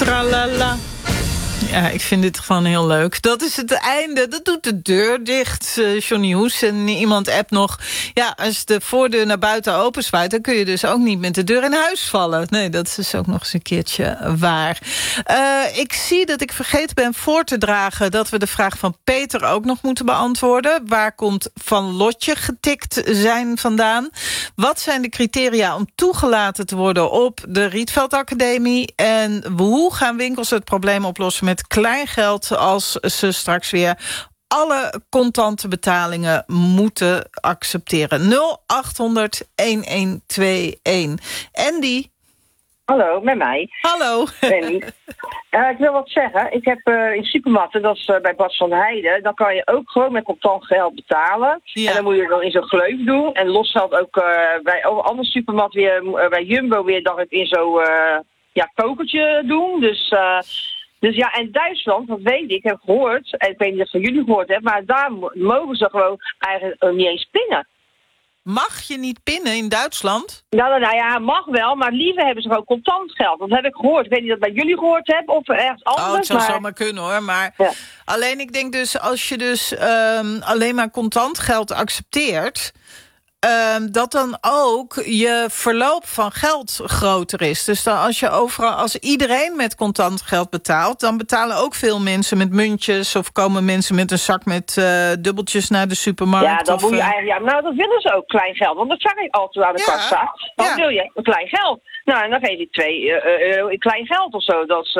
Tralala. Ja, ik vind dit gewoon heel leuk. Dat is het einde. Dat doet de deur dicht, Johnny Hoes. En iemand appt nog... Ja, als de voordeur naar buiten openzwaait... dan kun je dus ook niet met de deur in huis vallen. Nee, dat is dus ook nog eens een keertje waar. Ik zie dat ik vergeten ben voor te dragen... dat we de vraag van Peter ook nog moeten beantwoorden. Waar komt Van Lotje getikt zijn vandaan? Wat zijn de criteria om toegelaten te worden... op de Rietveld Academie? En hoe gaan winkels het probleem oplossen... met kleingeld als ze straks weer alle contante betalingen moeten accepteren. 0800-1121. Andy? Hallo, met mij. Hallo. Ik wil wat zeggen. Ik heb in supermarkten, dat is bij Bas van Heijden... dan kan je ook gewoon met contant geld betalen. Ja. En dan moet je dan in zo'n gleuf doen. En los geld ook bij andere supermarkt weer... bij Jumbo weer dan in zo'n kokertje doen. Dus ja, en Duitsland, dat weet ik, heb gehoord... en ik weet niet of van jullie gehoord hebben... maar daar mogen ze gewoon eigenlijk niet eens pinnen. Mag je niet pinnen in Duitsland? Nou ja, mag wel, maar liever hebben ze gewoon contant geld. Dat heb ik gehoord. Ik weet niet of dat bij jullie gehoord hebben of ergens anders. Oh, het zou zomaar kunnen hoor, maar... Ja. Alleen ik denk dus, als je dus alleen maar contant geld accepteert... dat dan ook je verloop van geld groter is. Dus dan als iedereen met contant geld betaalt... dan betalen ook veel mensen met muntjes... of komen mensen met een zak met dubbeltjes naar de supermarkt. Ja, dat moet je eigenlijk... nou, dat willen ze ook, klein geld. Want dat zag ik altijd aan de kassa. Wat wil je? Een klein geld. Nou, en dan geef je 2 euro in klein geld of zo. Dat is...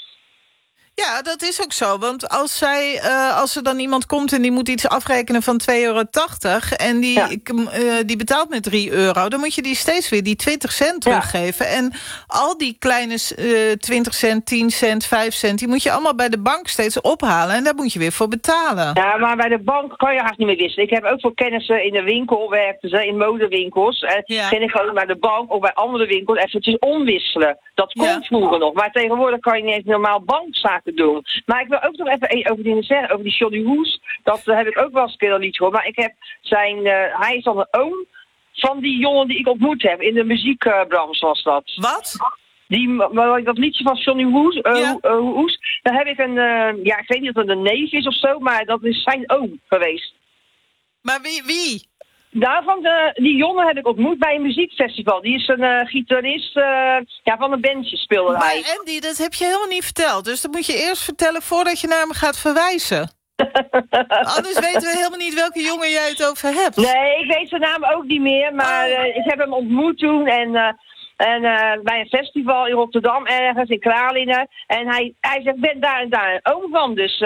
Ja, dat is ook zo. Want als er dan iemand komt en die moet iets afrekenen van €2,80... en die betaalt met €3... dan moet je die steeds weer die 20 cent teruggeven. En al die kleine 20 cent, 10 cent, 5 cent... die moet je allemaal bij de bank steeds ophalen. En daar moet je weer voor betalen. Ja, maar bij de bank kan je haast niet meer wisselen. Ik heb ook veel kennissen in de winkel, werkten ze in modewinkels. En ging ik gewoon naar de bank of bij andere winkels eventjes omwisselen. Dat kon vroeger nog. Maar tegenwoordig kan je niet eens normaal bankzaken doen. Maar ik wil ook nog even over dingen zeggen, over die Johnny Hoes. Dat heb ik ook wel eens een keer liedje gehoord. Maar ik heb hij is dan een oom van die jongen die ik ontmoet heb. In de muziekbranche was dat. Wat? Dat liedje van Johnny Hoes, Hoes, daar heb ik ik weet niet of het een neef is of zo, maar dat is zijn oom geweest. Maar wie? Daarvan, die jongen heb ik ontmoet bij een muziekfestival. Die is een gitarist van een bandje speelde hij. Maar Andy, dat heb je helemaal niet verteld. Dus dat moet je eerst vertellen voordat je naar hem gaat verwijzen. Anders weten we helemaal niet welke jongen jij het over hebt. Nee, ik weet zijn naam ook niet meer. Maar ik heb hem ontmoet toen en bij een festival in Rotterdam ergens in Kralingen. En hij zegt, ik ben daar en daar een oom van. Dus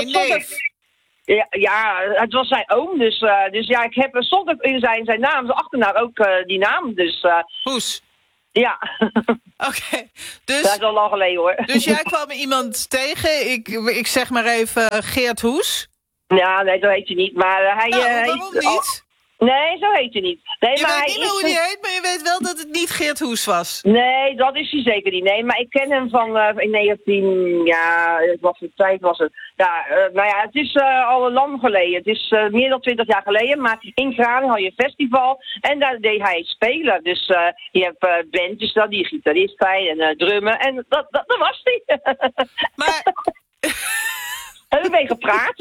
Ja, het was zijn oom, dus ik stond ook in zijn naam, zijn achternaam ook die naam, dus... Hoes? Ja. Oké, dus... Dat is al lang geleden, hoor. Dus jij kwam iemand tegen, ik zeg maar even Geert Hoes? Ja, nee, zo heet hij niet, maar hij... waarom niet? Nee, zo heet hij niet. Nee, je weet niet meer hoe hij heet, maar je weet wel dat het niet Geert Hoes was. Nee, dat is hij zeker niet. Nee, maar ik ken hem van in 19... Ja, wat voor tijd was het? Ja, het is al lang geleden. Het is meer dan 20 jaar geleden. Maar in Kralingen had je een festival. En daar deed hij spelen. Dus je hebt bandjes dan, die gitarist bij en drummen. En dat was hij. Maar... Hebben we mee gepraat?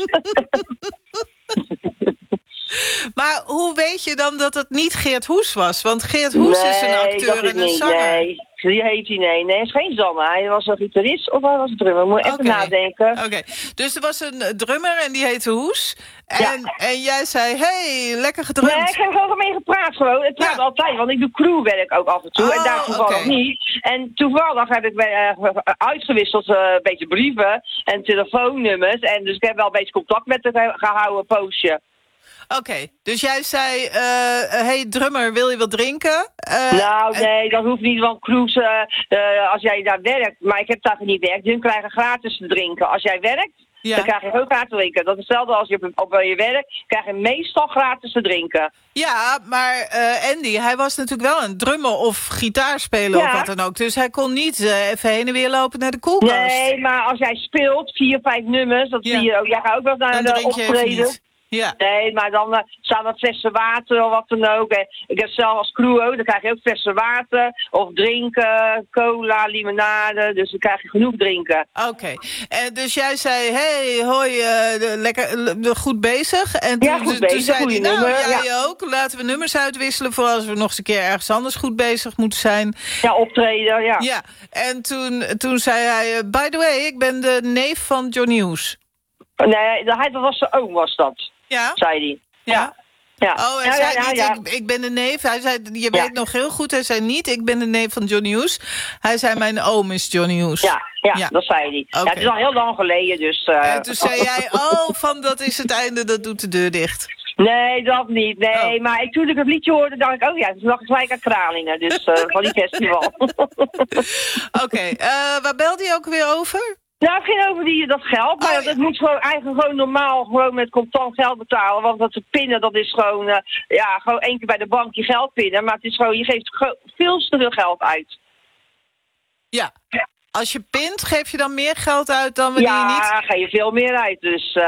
Maar hoe weet je dan dat het niet Geert Hoes was? Want Geert Hoes is een acteur en een zanger. Nee, die heet hij nee. Nee, hij is geen zanger. Hij was een gitarist of hij was een drummer. Moet je even nadenken. Oké. Dus er was een drummer en die heette Hoes. En jij zei, hey, lekker gedrumd. Nee, ik heb er gewoon mee gepraat gewoon. Ik praat altijd, want ik doe crewwerk ook af en toe. En daar toevallig niet. En toevallig heb ik uitgewisseld een beetje brieven en telefoonnummers. En dus ik heb wel een beetje contact met hem gehouden, een poosje. Oké, dus jij zei, hey drummer, wil je wat drinken? Nee, dat hoeft niet, want cruise, als jij daar werkt, maar ik heb daar niet werkt, dan krijg je gratis te drinken. Als jij werkt, dan krijg je ook gratis te drinken. Dat is hetzelfde als je op je werk, krijg je meestal gratis te drinken. Ja, maar Andy, hij was natuurlijk wel een drummer of gitaarspeler of wat dan ook. Dus hij kon niet even heen en weer lopen naar de koelkast. Nee, maar als jij speelt, 4, 5 nummers, dat zie je ook. Jij gaat ook wel naar de optreden. Ja. Nee, maar dan staan er flessen water of wat dan ook. Ik heb zelf als crew ook, dan krijg je ook flessen water. Of drinken, cola, limonade. Dus dan krijg je genoeg drinken. Oké. Dus jij zei, hey, hoi, lekker goed bezig. En ja, goed bezig. Toen zei hij, nou, nummer, jij ook. Laten we nummers uitwisselen voor als we nog eens een keer ergens anders goed bezig moeten zijn. Ja, optreden, ja. Ja, en toen zei hij, by the way, ik ben de neef van Johnny Hoes. Nee, dat was zijn oom, was dat. Ja? Zei hij. Ja. Ja. Oh, hij zei niet, ik ben de neef. Hij zei, je weet nog heel goed. Hij zei niet, ik ben de neef van Johnny Hoes. Hij zei, mijn oom is Johnny Hoes. Ja, dat zei hij. Okay. Ja, het is al heel lang geleden, dus... En toen zei jij, dat is het einde, dat doet de deur dicht. Nee, dat niet. Nee, maar toen ik het liedje hoorde, dacht ik, oh ja, toen dacht ik gelijk aan Kralingen. Dus van die festival. Oké, waar belde je ook weer over? Nou, het ging over dat geld, maar dat moet eigenlijk gewoon normaal gewoon met contant geld betalen. Want dat pinnen, dat is gewoon, gewoon 1 keer bij de bank je geld pinnen. Maar het is gewoon, je geeft veel te veel geld uit. Ja. Als je pint, geef je dan meer geld uit dan wanneer je niet... Ja, ga je veel meer uit, dus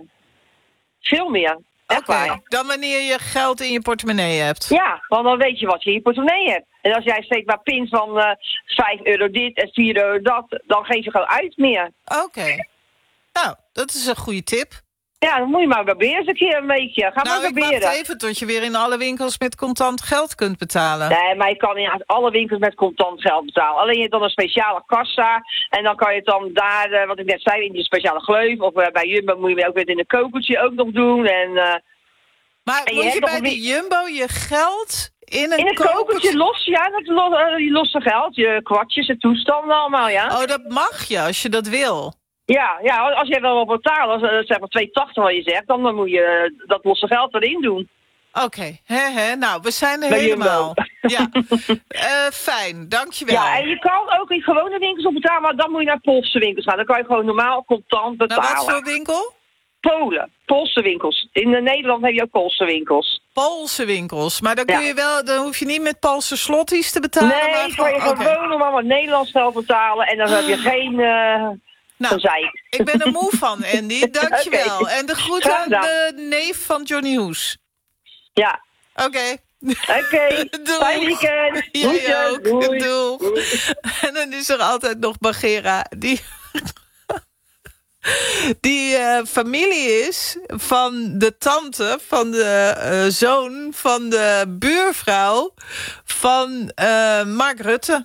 veel meer. Oké, dan wanneer je geld in je portemonnee hebt. Ja, want dan weet je wat je in je portemonnee hebt. En als jij steeds maar pint van 5 euro dit en 4 euro dat, dan geef je gewoon uit meer. Oké. Nou, dat is een goede tip. Ja, dan moet je maar proberen eens een keer een weekje. Ga maar proberen. Ik wacht even tot je weer in alle winkels met contant geld kunt betalen. Nee, maar je kan in alle winkels met contant geld betalen. Alleen je hebt dan een speciale kassa. En dan kan je het dan daar, wat ik net zei, in die speciale gleuf. Of bij Jumbo moet je ook weer in een kokertje ook nog doen. Maar moet je bij de Jumbo je geld in een kokertje los? Ja, die losse geld. Je kwartjes en toestanden allemaal, ja. Oh, dat mag je als je dat wil. Ja, als jij wel wil betalen, zeg maar 2,80 wat je zegt, dan moet je dat losse geld erin doen. Oké, nou, we zijn er helemaal. Ja, fijn, dankjewel. Ja, en je kan ook in gewone winkels op betalen, maar dan moet je naar Poolse winkels gaan. Dan kan je gewoon normaal contant betalen. Naar wat voor winkel? Poolse winkels. In Nederland heb je ook Poolse winkels. Poolse winkels, maar dan kun je wel, dan hoef je niet met Poolse slotties te betalen. Nee, maar kan je gewoon normaal met Nederlands geld betalen en dan heb je geen... ik ben er moe van, Andy. Dankjewel. Okay. En de groet aan de neef van Johnny Hoes. Ja. Oké. Fijn weekend. Jij ook. Doei. En dan is er altijd nog Bagheera, die familie is van de tante, van de zoon, van de buurvrouw van Mark Rutte.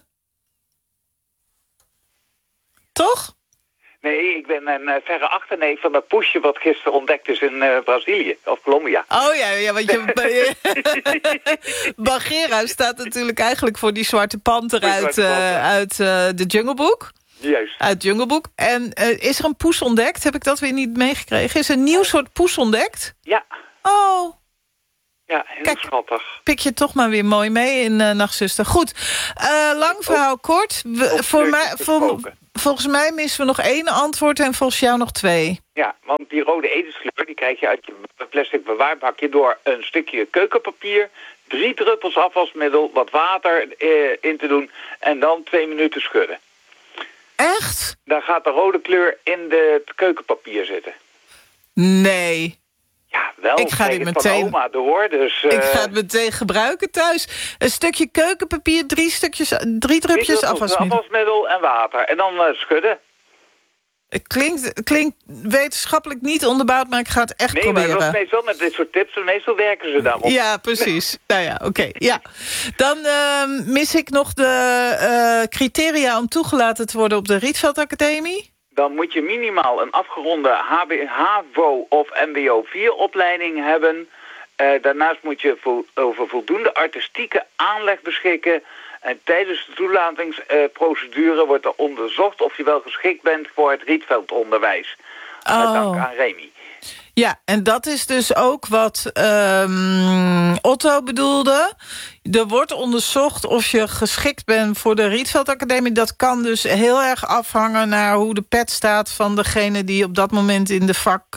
Toch? Nee, ik ben een verre achterneef van dat poesje wat gisteren ontdekt is in Brazilië of Colombia. Oh ja, want je... Bagheera staat natuurlijk eigenlijk voor die zwarte panter uit de Jungle Book. Juist. Uit Jungle Book. En is er een poes ontdekt? Heb ik dat weer niet meegekregen? Is er een nieuw soort poes ontdekt? Ja. Oh. Ja, heel schattig. Pik je toch maar weer mooi mee in Nachtzuster. Goed, lang verhaal kort. Volgens mij missen we nog 1 antwoord en volgens jou nog 2. Ja, want die rode edelskleur die krijg je uit je plastic bewaarbakje door een stukje keukenpapier, 3 druppels afwasmiddel, wat water in te doen en dan 2 minuten schudden. Echt? Dan gaat de rode kleur in het keukenpapier zitten. Nee. Ja, wel. Ik ga dit meteen. Van oma door, dus, ik ga het meteen gebruiken thuis. Een stukje keukenpapier, 3 drupjes afwasmiddel en water. En dan schudden. Het klinkt wetenschappelijk niet onderbouwd, maar ik ga het echt proberen. Nee, maar meestal met dit soort tips, meestal werken ze daarop. Ja, precies. Nou ja, oké. Ja. Dan mis ik nog de criteria om toegelaten te worden op de Rietveld Academie. Dan moet je minimaal een afgeronde HAVO of MBO 4 opleiding hebben. Daarnaast moet je over voldoende artistieke aanleg beschikken. En tijdens de toelatingsprocedure wordt er onderzocht of je wel geschikt bent voor het Rietveldonderwijs. Dank aan Remy. Ja, en dat is dus ook wat Otto bedoelde. Er wordt onderzocht of je geschikt bent voor de Rietveld Academie. Dat kan dus heel erg afhangen naar hoe de pet staat van degene die op dat moment in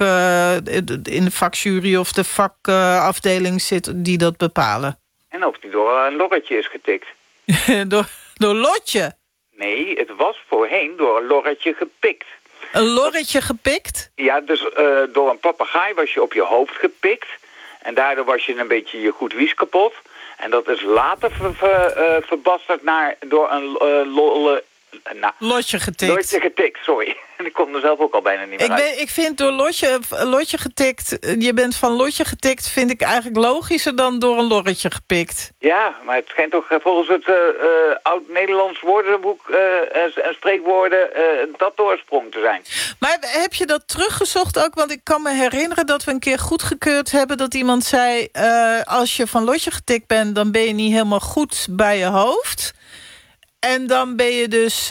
de vakjury of de vakafdeling zit die dat bepalen. En of die door een lorretje is getikt. door Lotje? Nee, het was voorheen door een lorretje gepikt. Een lorretje gepikt? Ja, dus door een papegaai was je op je hoofd gepikt. En daardoor was je een beetje je goed wies kapot. En dat is later verbasterd door een lotje getikt. Lotje getikt, sorry. Ik kon er zelf ook al bijna niet meer uit. Ik vind door lotje getikt... Je bent van lotje getikt, vind ik eigenlijk logischer dan door een lorretje gepikt. Ja, maar het schijnt toch volgens het oud-Nederlands woordenboek en spreekwoorden dat de oorsprong te zijn. Maar heb je dat teruggezocht ook? Want ik kan me herinneren dat we een keer goedgekeurd hebben... dat iemand zei, als je van lotje getikt bent... dan ben je niet helemaal goed bij je hoofd. En dan ben je dus...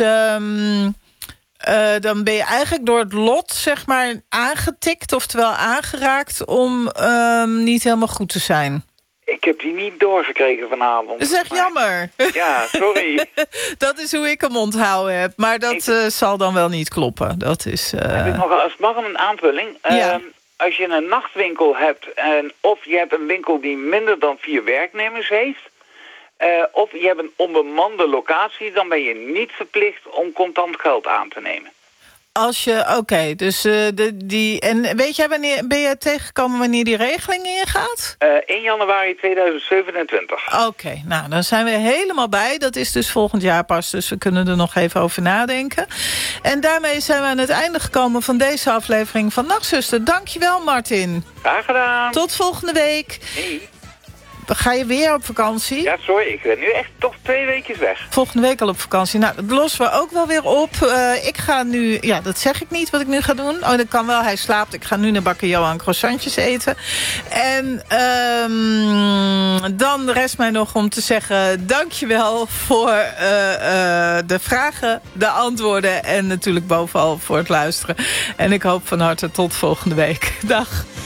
dan ben je eigenlijk door het lot, zeg maar, aangetikt... oftewel aangeraakt om niet helemaal goed te zijn. Ik heb die niet doorgekregen vanavond. Dat is echt jammer. Ja, sorry. Dat is hoe ik hem onthouden heb. Maar dat zal dan wel niet kloppen. Dat is... Heb ik nog als mag een aanvulling? Ja. Als je een nachtwinkel hebt... of je hebt een winkel die minder dan 4 werknemers heeft... of je hebt een onbemande locatie... dan ben je niet verplicht om contant geld aan te nemen. Oké, dus en weet jij ben je tegengekomen wanneer die regeling ingaat? 1 januari 2027. Oké, nou dan zijn we helemaal bij. Dat is dus volgend jaar pas, dus we kunnen er nog even over nadenken. En daarmee zijn we aan het einde gekomen van deze aflevering van Nachtzuster. Dankjewel, Martin. Graag gedaan. Tot volgende week. Hey. Ga je weer op vakantie? Ja, sorry, ik ben nu echt toch 2 weekjes weg. Volgende week al op vakantie. Nou, dat lossen we ook wel weer op. Ik ga nu... Ja, dat zeg ik niet wat ik nu ga doen. Oh, dat kan wel. Hij slaapt. Ik ga nu naar Bakker Johan croissantjes eten. En dan rest mij nog om te zeggen... dankjewel voor de vragen, de antwoorden... en natuurlijk bovenal voor het luisteren. En ik hoop van harte tot volgende week. Dag.